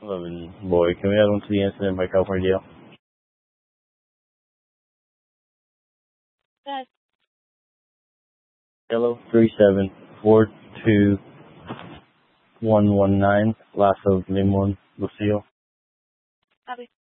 11 boy. Can we add on to the incident by California Dale? Yes. Yellow 3742119. Last of Limon Lucio. Copy.